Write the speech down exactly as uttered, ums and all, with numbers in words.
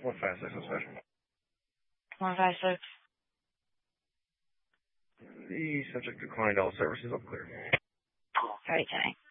one five six, what's that? one five six. The subject declined all services. All clear. All right, Jenny.